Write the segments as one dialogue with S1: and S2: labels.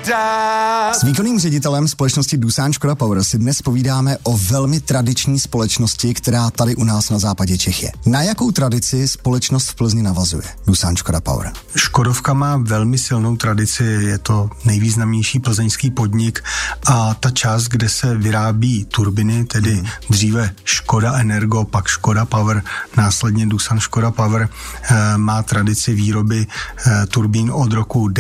S1: S výkonným ředitelem společnosti Doosan Škoda Power si dnes povídáme o velmi tradiční společnosti, která tady u nás na západě Čech je. Na jakou tradici společnost v Plzni navazuje Doosan Škoda Power?
S2: Škodovka má velmi silnou tradici, je to nejvýznamnější plzeňský podnik a ta část, kde se vyrábí turbiny, tedy dříve Škoda Energo, pak Škoda Power, následně Doosan Škoda Power, má tradici výroby turbín od roku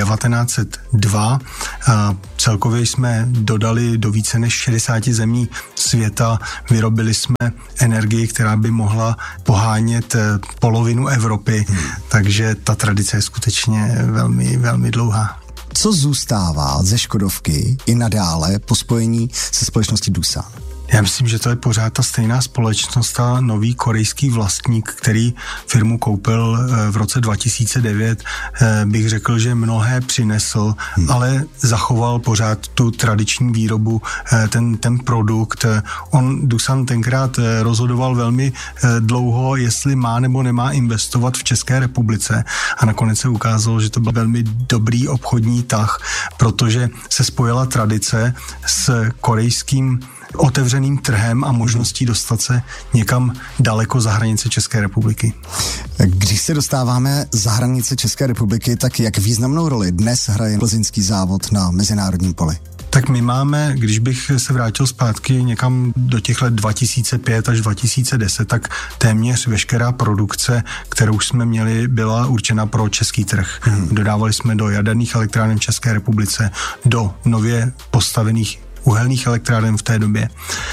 S2: 1902. Celkově jsme dodali do více než 60 zemí světa, vyrobili jsme energii, která by mohla pohánět polovinu Evropy, takže ta tradice je skutečně velmi, velmi dlouhá.
S1: Co zůstává ze Škodovky i nadále po spojení se společností Doosan?
S2: Já myslím, že to je pořád ta stejná společnost a nový korejský vlastník, který firmu koupil v roce 2009, bych řekl, že mnohé přinesl, ale zachoval pořád tu tradiční výrobu, ten produkt. Doosan tenkrát rozhodoval velmi dlouho, jestli má nebo nemá investovat v České republice a nakonec se ukázalo, že to byl velmi dobrý obchodní tah, protože se spojila tradice s korejským otevřeným trhem a možností dostat se někam daleko za hranice České republiky.
S1: Když se dostáváme za hranice České republiky, tak jak významnou roli dnes hraje plzeňský závod na mezinárodním poli?
S2: Tak my máme, když bych se vrátil zpátky někam do těch let 2005 až 2010, tak téměř veškerá produkce, kterou jsme měli, byla určena pro český trh. Dodávali jsme do jaderných elektráren v České republice, do nově postavených uhelných elektráren v té době.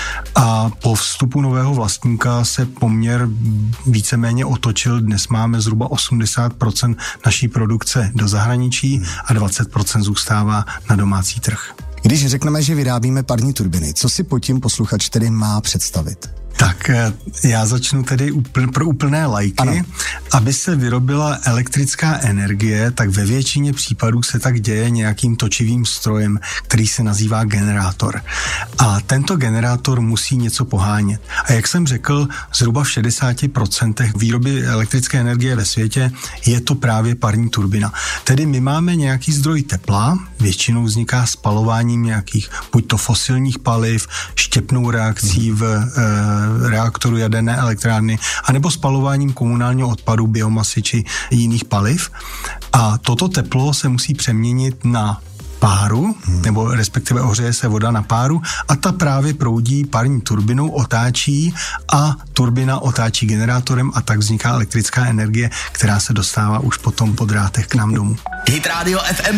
S2: A po vstupu nového vlastníka se poměr víceméně otočil. Dnes máme zhruba 80% naší produkce do zahraničí a 20% zůstává na domácí trh.
S1: Když řekneme, že vyrábíme parní turbiny, co si pod tím posluchač tedy má představit?
S2: Tak já začnu tedy pro úplné laiky. Ano. Aby se vyrobila elektrická energie, tak ve většině případů se tak děje nějakým točivým strojem, který se nazývá generátor. A tento generátor musí něco pohánět. A jak jsem řekl, zhruba v 60% výroby elektrické energie ve světě je to právě parní turbina. Tedy my máme nějaký zdroj tepla, většinou vzniká spalováním nějakých buď to fosilních paliv, štěpnou reakcí v reaktoru jaderné elektrárny, anebo spalováním komunálního odpadu, biomasy či jiných paliv. A toto teplo se musí přeměnit na páru, nebo respektive ohřeje se voda na páru a ta právě proudí parní turbinou, otáčí a turbina otáčí generátorem a tak vzniká elektrická energie, která se dostává už potom po drátech k nám domů.
S3: Hit Radio FM